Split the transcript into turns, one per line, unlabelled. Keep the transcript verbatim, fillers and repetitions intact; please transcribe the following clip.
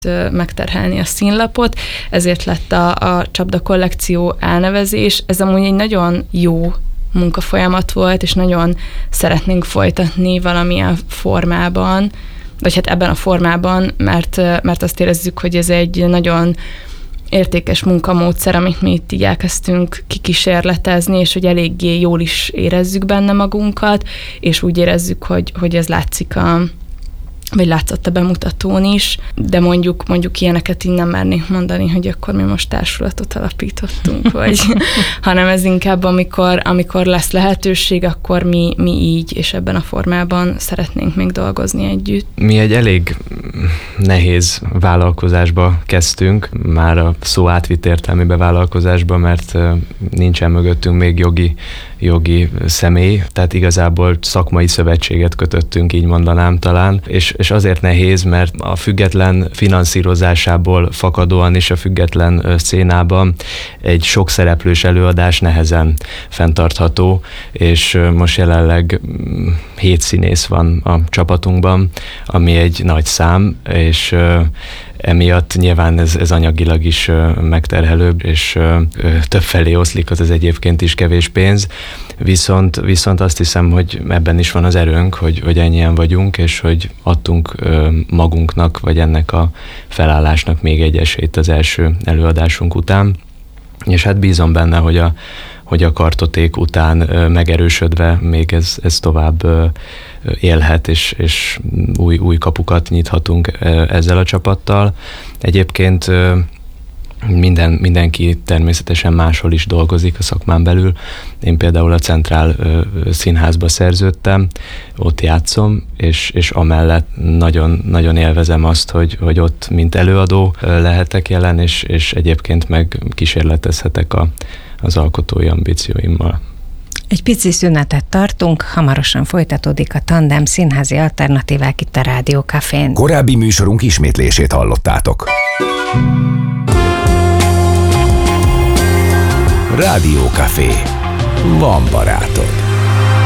megterhelni a színlapot, ezért lett a, a csapda kollekció elnevezés. Ez amúgy egy nagyon jó munkafolyamat volt, és nagyon szeretnénk folytatni valamilyen formában, vagy hát ebben a formában, mert, mert azt érezzük, hogy ez egy nagyon értékes munkamódszer, amit mi itt így elkezdtünk kikísérletezni, és hogy eléggé jól is érezzük benne magunkat, és úgy érezzük, hogy, hogy ez látszik a vagy látszott a bemutatón is, de mondjuk, mondjuk ilyeneket így nem mernék mondani, hogy akkor mi most társulatot alapítottunk, vagy, hanem ez inkább, amikor, amikor lesz lehetőség, akkor mi, mi így, és ebben a formában szeretnénk még dolgozni együtt.
Mi egy elég nehéz vállalkozásba kezdtünk, már a szó átvitt értelmében vállalkozásba, mert nincsen mögöttünk még jogi, jogi személy, tehát igazából szakmai szövetséget kötöttünk, így mondanám talán, és és azért nehéz, mert a független finanszírozásából fakadóan és a független szcénában egy sok szereplős előadás nehezen fenntartható, és most jelenleg hét színész van a csapatunkban, ami egy nagy szám, és emiatt nyilván ez, ez anyagilag is megterhelőbb, és többfelé oszlik, az ez egyébként is kevés pénz, viszont, viszont azt hiszem, hogy ebben is van az erőnk, hogy, hogy ennyien vagyunk, és hogy adtunk magunknak, vagy ennek a felállásnak még egy esélyt az első előadásunk után, és hát bízom benne, hogy a hogy a kartoték után megerősödve még ez, ez tovább élhet, és, és új, új kapukat nyithatunk ezzel a csapattal. Egyébként minden, mindenki természetesen máshol is dolgozik a szakmán belül. Én például a Centrál Színházba szerződtem, ott játszom, és, és amellett nagyon, nagyon élvezem azt, hogy, hogy ott mint előadó lehetek jelen, és, és egyébként meg kísérletezhetek a az alkotói ambícióimmal.
Egy pici szünetet tartunk, hamarosan folytatódik a Tandem színházi alternatívák itt a Rádió Cafén.
Korábbi műsorunk ismétlését hallottátok. Rádió Café. Van barátod.